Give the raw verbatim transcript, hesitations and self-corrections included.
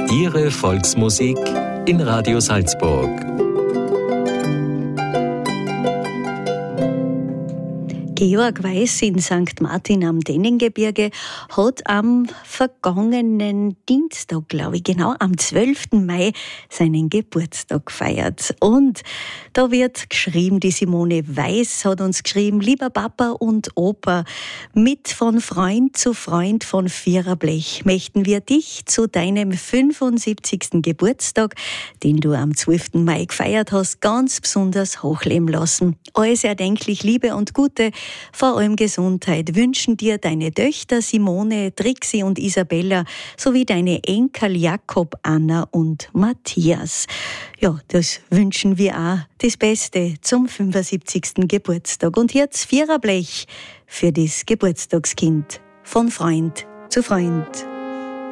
Ihre Volksmusik in Radio Salzburg. Georg Weiß in Sankt Martin am Dennengebirge hat am vergangenen Dienstag, glaube ich, genau am zwölften Mai seinen Geburtstag gefeiert. Und da wird geschrieben, die Simone Weiß hat uns geschrieben: Lieber Papa und Opa, mit von Freund zu Freund von Viererblech möchten wir dich zu deinem fünfundsiebzigsten Geburtstag, den du am zwölften Mai gefeiert hast, ganz besonders hochleben lassen. Alles erdenklich Liebe und Gute, vor allem Gesundheit, wünschen dir deine Töchter Simone, Trixi und Isabella sowie deine Enkel Jakob, Anna und Matthias. Ja, das wünschen wir auch, das Beste zum fünfundsiebzigsten Geburtstag. Und jetzt Viererblech für das Geburtstagskind von Freund zu Freund.